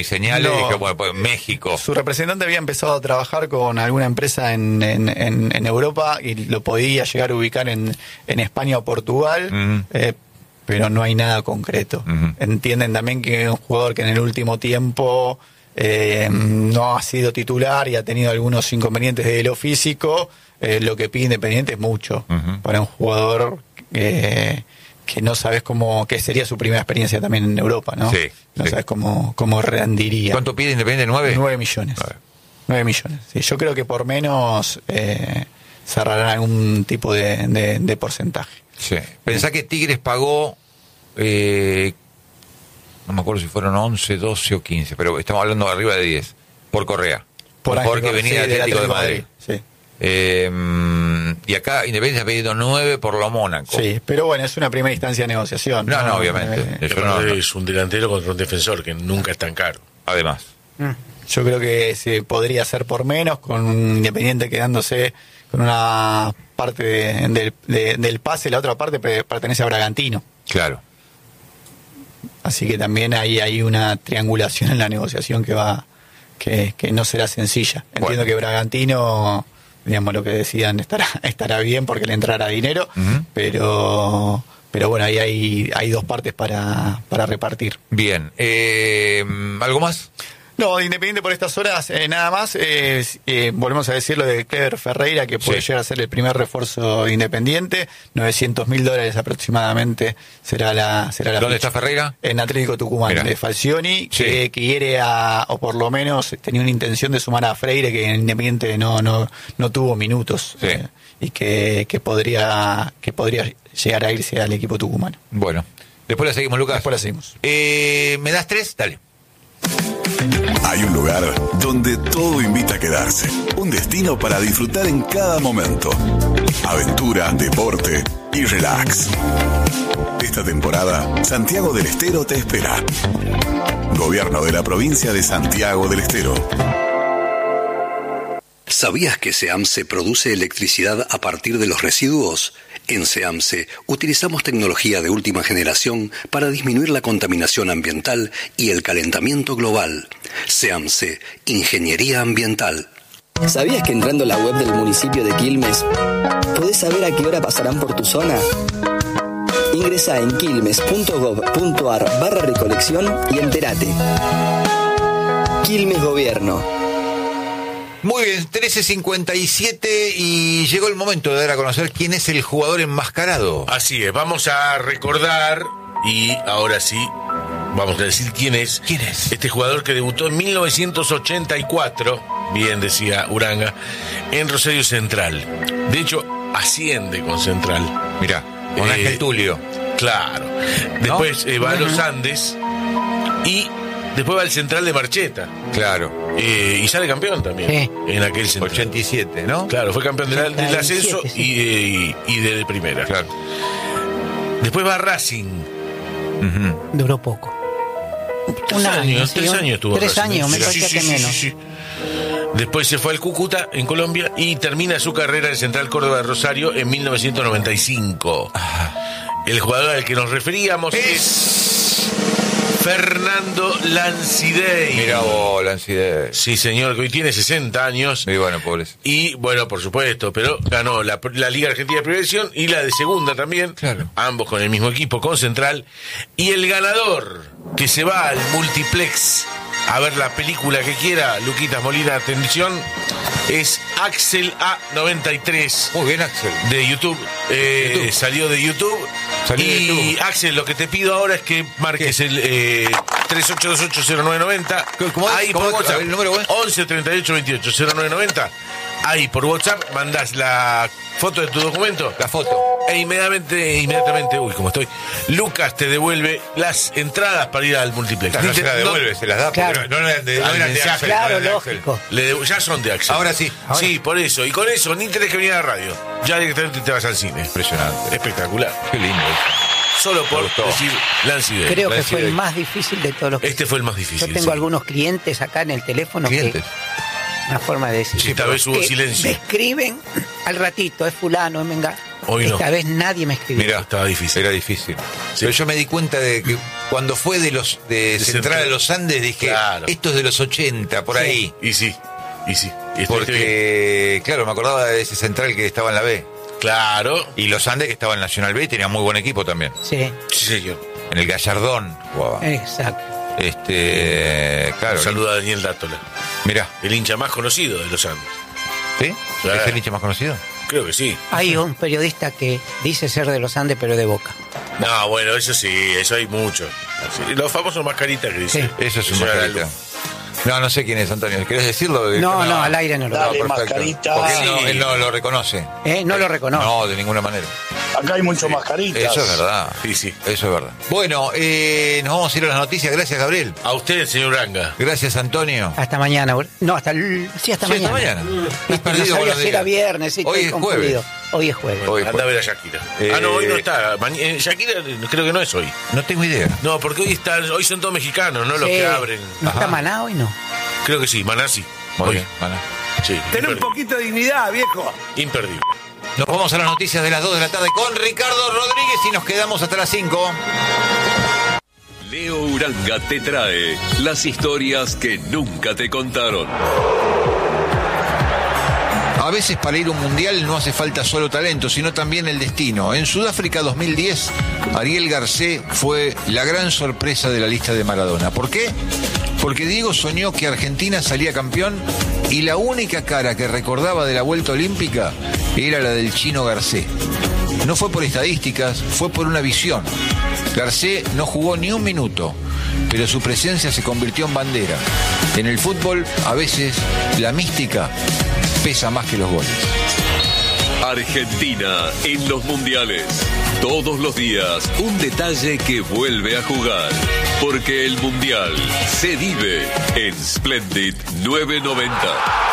hay señales No. de que, bueno, pues México. Su representante había empezado a trabajar con alguna empresa en Europa y lo podía llegar a ubicar en España o Portugal, pero no hay nada concreto. Entienden también que es un jugador que en el último tiempo no ha sido titular y ha tenido algunos inconvenientes de lo físico. Lo que pide Independiente es mucho para un jugador que no sabes qué sería su primera experiencia también en Europa, ¿no? Sí, no sí. sabes cómo rendiría. ¿Cuánto pide Independiente? ¿9? 9 millones. 9 millones. Sí, yo creo que por menos cerrarán algún tipo de porcentaje. Sí. Pensá que Tigres pagó, no me acuerdo si fueron 11, 12 o 15, pero estamos hablando de arriba de 10, por Correa. Porque venía del Atlético de Madrid. Sí. Y acá Independiente ha pedido 9 por lo Mónaco. Sí, pero bueno, es una primera instancia de negociación. No, obviamente. Eso no. Es un delantero contra un defensor que nunca es tan caro. Además. Yo creo que se podría hacer por menos, con un Independiente quedándose con una parte del pase, la otra parte pertenece a Bragantino. Claro. Así que también ahí hay una triangulación en la negociación que no será sencilla. Entiendo que Bragantino, digamos, lo que decían estará bien porque le entrará dinero, pero bueno, ahí hay dos partes para repartir. Bien. ¿Algo más? No, de Independiente por estas horas, nada más. Volvemos a decir lo de Clever Ferreira, que puede llegar a ser el primer refuerzo de Independiente. $900.000 aproximadamente será la ¿Dónde ficha. está Ferreira? En Atlético Tucumán, Mirá. de Falcioni, que quiere o por lo menos tenía una intención de sumar a Freire, que en Independiente no tuvo minutos. Sí. Y que podría llegar a irse al equipo tucumano. Bueno. Después la seguimos, Lucas. Después la seguimos. ¿Me das 3? Dale. Hay un lugar donde todo invita a quedarse. Un destino para disfrutar en cada momento. Aventura, deporte y relax. Esta temporada, Santiago del Estero te espera. Gobierno de la provincia de Santiago del Estero. ¿Sabías que SEAMSE produce electricidad a partir de los residuos? En SEAMSE utilizamos tecnología de última generación para disminuir la contaminación ambiental y el calentamiento global. SEAMSE, Ingeniería Ambiental. ¿Sabías que entrando a la web del municipio de Quilmes podés saber a qué hora pasarán por tu zona? Ingresa en quilmes.gov.ar/recolección y entérate. Quilmes Gobierno. Muy bien, 13:57 y llegó el momento de dar a conocer quién es el jugador enmascarado. Así es, vamos a recordar y ahora sí vamos a decir quién es. ¿Quién es? Este jugador que debutó en 1984, bien decía Uranga, en Rosario Central. De hecho, asciende con Central. Mirá, con Ángel Tulio. Claro. Después va a los Andes y después va al Central de Marcheta. Claro. Y sale campeón también en aquel Central. 87, ¿no? Claro, fue campeón del ascenso y de primera. Claro. Después va a Racing. Duró poco. 3 años tuvo 3 Racing. años, me parecía que menos. Sí. Después se fue al Cúcuta, en Colombia, y termina su carrera en Central Córdoba de Rosario en 1995. El jugador al que nos referíamos es Fernando Lancidei. Mira vos, Lancidei. Sí, señor, que hoy tiene 60 años. Y bueno, pobres. Y bueno, por supuesto, pero ganó la Liga Argentina de Primera División y la de Segunda también. Claro. Ambos con el mismo equipo, con Central. Y el ganador, que se va al multiplex a ver la película que quiera, Luquitas Molina, atención, es Axel A93. Muy bien, Axel. De YouTube. Salió de YouTube. Axel, lo que te pido ahora es que marques el 38280990. ¿Cómo es? Ahí ¿Cómo por es? WhatsApp. A ver, el número, ¿eh? 11 38 28 0990. Ahí por WhatsApp mandás la foto de tu documento. La foto. E inmediatamente, uy, como estoy, Lucas te devuelve las entradas para ir al multiplex. No se las devuelve, se las da. Claro. No eran de mensaje. Axel. Claro, no eran de Axel. lógico. Ya son de Axel. Ahora sí. Sí, por eso. Y con eso ni tenés que venir a la radio. Ya directamente te vas al cine. Impresionante. Espectacular. Qué lindo eso. Solo por Me gustó. decir Lancidei. Creo que Lancidei. fue el más difícil de todos los que... Este fue el más difícil. Yo tengo sí. algunos clientes acá en el teléfono ¿Clientes? que... Una forma de decir. Sí, esta vez hubo que silencio. Me escriben al ratito, es fulano, es menga. Hoy no. Esta vez nadie me escribió. Mirá, Estaba difícil. Era difícil. Pero yo me di cuenta de que cuando fue de Central a los Andes, dije, claro, esto es de los 80, por ahí. Y sí. Porque, claro, me acordaba de ese Central que estaba en la B. Claro. Y los Andes que estaba en Nacional B y tenía muy buen equipo también. Sí. Sí, señor. En el Gallardón jugaba. Exacto. Claro. Saluda a Daniel Dátola. Mirá. El hincha más conocido de los Andes. ¿Sí? Claro. ¿Es el hincha más conocido? Creo que sí. Hay un periodista que dice ser de los Andes, pero de Boca. No, bueno, eso sí, eso hay mucho. Sí, los famosos mascaritas que dicen. Sí. Eso es un mascarita. No sé quién es, Antonio. ¿Querés decirlo? No, al aire no lo Dale, digo. Perfecto. mascarita. Porque Sí. él no lo reconoce. No lo reconoce. No, de ninguna manera. Acá hay muchos mascaritas. Eso es verdad. Sí. Eso es verdad. Bueno, nos vamos a ir a las noticias. Gracias, Gabriel. A usted, señor Uranga. Gracias, Antonio. Hasta mañana. No, hasta mañana. Estás perdido No con sabía los si era días. viernes, sí, Hoy estoy es confundido. jueves. Hoy es jueves. Hoy Anda a ver a Shakira. No, hoy no está. Shakira creo que no es hoy. No tengo idea. No, porque hoy son todos mexicanos, ¿no? Los Sí. que abren. ¿No Ajá. está Maná hoy, no? Creo que sí, Maná sí. Muy Hoy. bien, bueno. Sí, Ten un poquito de dignidad, viejo. imperdible. Nos vamos a las noticias de las 2 de la tarde con Ricardo Rodríguez y nos quedamos hasta las 5. Leo Uranga te trae las historias que nunca te contaron. A veces para ir a un mundial no hace falta solo talento, sino también el destino. En Sudáfrica 2010, Ariel Garcés fue la gran sorpresa de la lista de Maradona. ¿Por qué? Porque Diego soñó que Argentina salía campeón y la única cara que recordaba de la vuelta olímpica era la del chino Garcés. No fue por estadísticas, fue por una visión. Garcés no jugó ni un minuto, pero su presencia se convirtió en bandera. En el fútbol, a veces, la mística pesa más que los goles. Argentina en los mundiales. Todos los días, un detalle que vuelve a jugar. Porque el mundial se vive en Splendid 990.